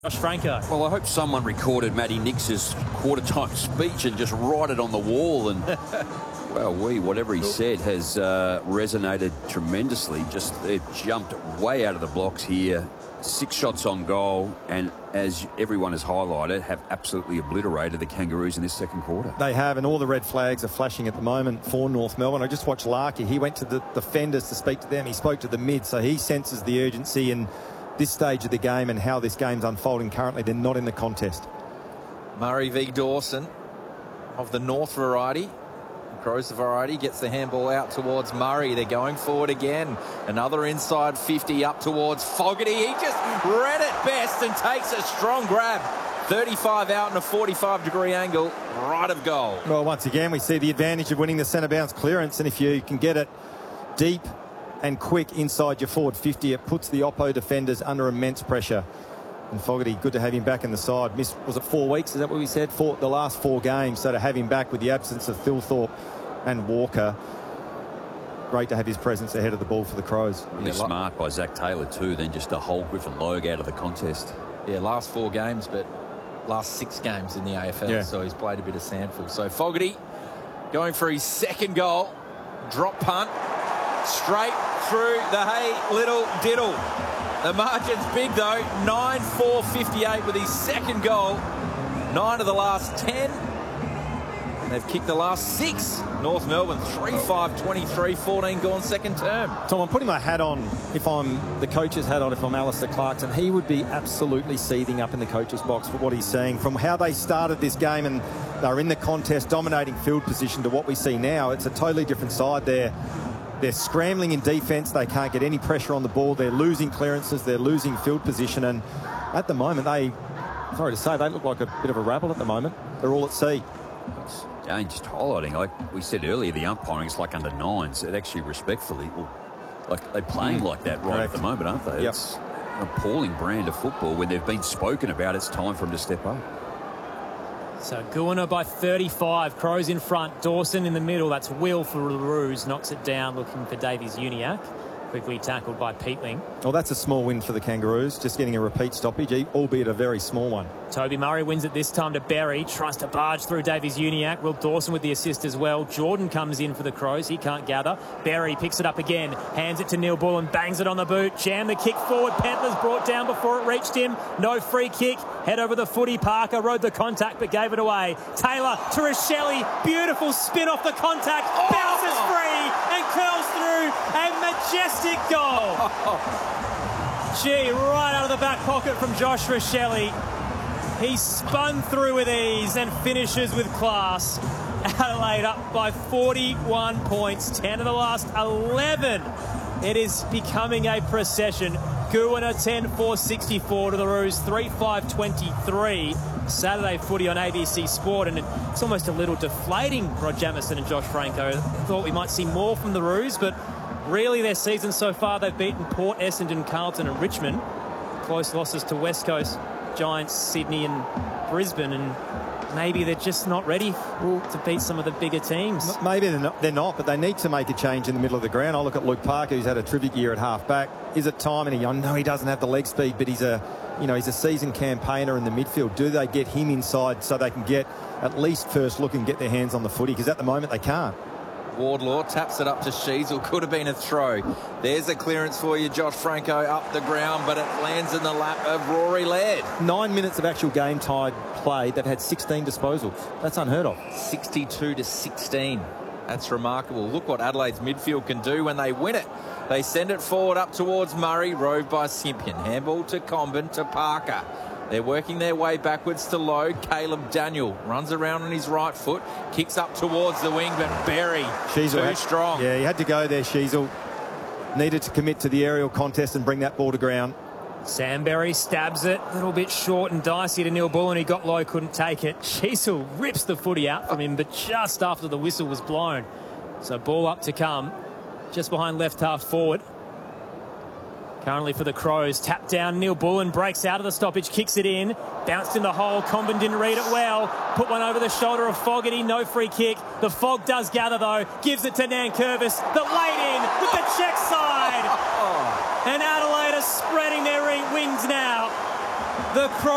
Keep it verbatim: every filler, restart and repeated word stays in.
Josh Franco. Well, I hope someone recorded Matty Nix's quarter-time speech and just write it on the wall. And, well, we, whatever he said has uh, resonated tremendously. Just it jumped way out of the blocks here. Six shots on goal, and as everyone has highlighted, have absolutely obliterated the Kangaroos in this second quarter. They have, and all the red flags are flashing at the moment for North Melbourne. I just watched Larky. He went to the defenders to speak to them. He spoke to the mid, so he senses the urgency in this stage of the game and how this game's unfolding currently. They're not in the contest. Murray v Dawson of the North variety. Crows the variety, gets the handball out towards Murray. They're going forward again. Another inside fifty up towards Fogarty. He just read it best and takes a strong grab. thirty-five out in a forty-five degree angle, right of goal. Well, once again, we see the advantage of winning the centre bounce clearance, and if you can get it deep and quick inside your forward fifty, it puts the Oppo defenders under immense pressure. And Fogarty, good to have him back in the side. Missed, was it four weeks? Is that what we said? For the last four games. So to have him back with the absence of Thilthorpe and Walker, great to have his presence ahead of the ball for the Crows. Really yeah, smart by Zach Taylor too, then just to hold Griffin Logue out of the contest. Yeah, last four games, but last six games in the A F L, yeah. So he's played a bit of sandful. So Fogarty going for his second goal. Drop punt. Straight through the Hey Little Diddle. The margin's big though, nine four fifty-eight with his second goal. Nine of the last ten. They've kicked the last six. North Melbourne, three five twenty-three, fourteen gone second term. Tom, I'm putting my hat on, if I'm the coach's hat on, if I'm Alistair Clarkson, he would be absolutely seething up in the coach's box for what he's seeing. From how they started this game and they're in the contest, dominating field position, to what we see now, it's a totally different side there. They're scrambling in defence. They can't get any pressure on the ball. They're losing clearances. They're losing field position. And at the moment, they, sorry to say, they look like a bit of a rabble at the moment. They're all at sea. Jane, just highlighting, like we said earlier, the umpiring is like under nines. It actually respectfully, well, like they're playing mm. like that right Correct. At the moment, aren't they? Yep. It's an appalling brand of football. When they've been spoken about, it's time for them to step up. So Goonoo by thirty-five, Crows in front, Dawson in the middle. That's Will for the Roos, knocks it down, looking for Davies-Uniacke. Quickly tackled by Peatling. Well, that's a small win for the Kangaroos, just getting a repeat stoppage, albeit a very small one. Toby Murray wins it this time to Berry, tries to barge through Davies-Uniacke. Will Dawson with the assist as well. Jordan comes in for the Crows, he can't gather. Berry picks it up again, hands it to Neil Bullen, bangs it on the boot, jam the kick forward. Pentler's brought down before it reached him. No free kick, head over the footy. Parker rode the contact but gave it away. Taylor to Rochelle, beautiful spin off the contact, oh! Bounces free and curls through a majestic goal. Gee, right out of the back pocket from Josh Rochelle. He spun through with ease and finishes with class. Adelaide up by forty-one points, ten of the last eleven. It is becoming a procession. Goonoo ten four sixty-four to the Roos, three five twenty-three. Saturday footy on A B C Sport, and it's almost a little deflating, Rod Jamieson and Josh Franco. Thought we might see more from the Roos, but really their season so far, they've beaten Port, Essendon, Carlton and Richmond. Close losses to West Coast, Giants, Sydney and Brisbane, and maybe they're just not ready to beat some of the bigger teams. Maybe they're not, they're not, but they need to make a change in the middle of the ground. I look at Luke Parker, who's had a terrific year at half-back. Is it time? And he, I know he doesn't have the leg speed, but he's a, you know, he's a seasoned campaigner in the midfield. Do they get him inside so they can get at least first look and get their hands on the footy? Because at the moment they can't. Wardlaw taps it up to Sheasel. Could have been a throw. There's a clearance for you, Josh Franco, up the ground, but it lands in the lap of Rory Laird. Nine minutes of actual game time played. They've had sixteen disposals. That's unheard of. sixty-two to sixteen. That's remarkable. Look what Adelaide's midfield can do when they win it. They send it forward up towards Murray, rowed by Simpion. Handball to Comben to Parker. They're working their way backwards to low. Caleb Daniel runs around on his right foot, kicks up towards the wing, but Berry Sheasel too had, strong. Yeah, he had to go there, Sheasel. Needed to commit to the aerial contest and bring that ball to ground. Sam Berry stabs it, a little bit short and dicey to Neil Bullen. He got low, couldn't take it. Sheasel rips the footy out from him, but just after the whistle was blown. So ball up to come, just behind left half forward. Currently for the Crows, tapped down, Neil Bullen breaks out of the stoppage, kicks it in, bounced in the hole, Comben didn't read it well, put one over the shoulder of Fogarty, no free kick. The Fog does gather though, gives it to Nankervis, the late in with the check side. And Adelaide are spreading their wings now. The Crows